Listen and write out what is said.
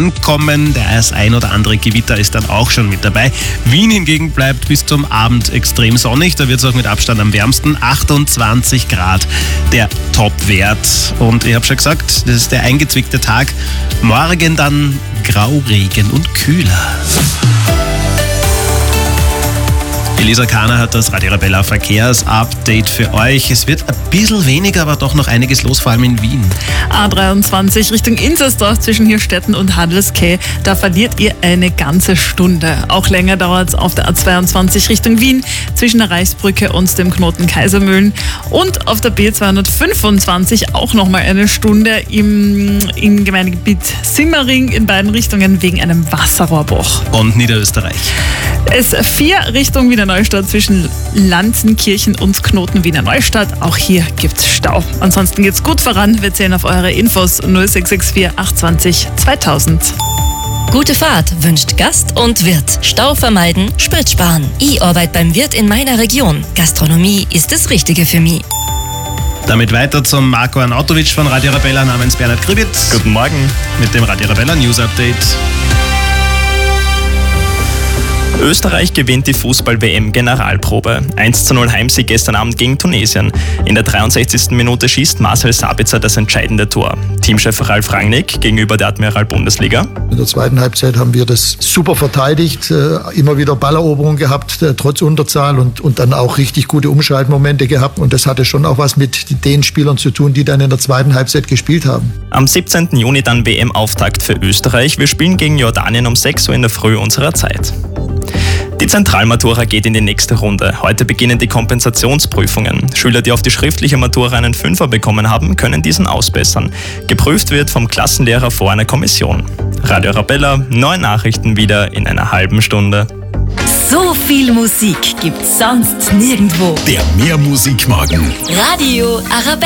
ankommen. Das ein oder andere Gewitter ist dann auch schon mit dabei. Wien hingegen bleibt bis zum Abend extrem sonnig. Da wird es auch mit Abstand am wärmsten. 28 Grad der Topwert. Und ich habe schon gesagt, das ist der eingezwickte Tag. Morgen dann Grauregen und kühler. Elisa Kahner hat das Radio Arabella Verkehrsupdate für euch. Es wird ein bisschen weniger, aber doch noch einiges los, vor allem in Wien. A23 Richtung Inzersdorf zwischen Hirstetten und Handelsquai. Da verliert ihr eine ganze Stunde. Auch länger dauert es auf der A22 Richtung Wien zwischen der Reichsbrücke und dem Knoten Kaisermühlen. Und auf der B225 auch nochmal eine Stunde im Gemeindegebiet Simmering in beiden Richtungen wegen einem Wasserrohrbruch. Und Niederösterreich. S4 Richtung Wiener Neustadt zwischen Lanzenkirchen und Knoten Wiener Neustadt. Auch hier gibt's Stau. Ansonsten geht's gut voran. Wir zählen auf eure Infos 0664 820 2000. Gute Fahrt wünscht Gast und Wirt. Stau vermeiden, Sprit sparen. Ich arbeite beim Wirt in meiner Region. Gastronomie ist das Richtige für mich. Damit weiter zum Marco Arnautovic von Radio Arabella namens Bernhard Kribitz. Guten Morgen. Mit dem Radio Arabella News Update. Österreich gewinnt die Fußball-WM-Generalprobe. 1:0 Heimsieg gestern Abend gegen Tunesien. In der 63. Minute schießt Marcel Sabitzer das entscheidende Tor. Teamchef Ralf Rangnick gegenüber der Admiral Bundesliga. In der zweiten Halbzeit haben wir das super verteidigt, immer wieder Balleroberung gehabt, trotz Unterzahl und dann auch richtig gute Umschaltmomente gehabt. Und das hatte schon auch was mit den Spielern zu tun, die dann in der zweiten Halbzeit gespielt haben. Am 17. Juni dann WM-Auftakt für Österreich. Wir spielen gegen Jordanien um 6 Uhr in der Früh unserer Zeit. Die Zentralmatura geht in die nächste Runde. Heute beginnen die Kompensationsprüfungen. Schüler, die auf die schriftliche Matura einen Fünfer bekommen haben, können diesen ausbessern. Geprüft wird vom Klassenlehrer vor einer Kommission. Radio Arabella, neue Nachrichten wieder in einer halben Stunde. So viel Musik gibt's sonst nirgendwo. Der Mehrmusikmorgen. Radio Arabella.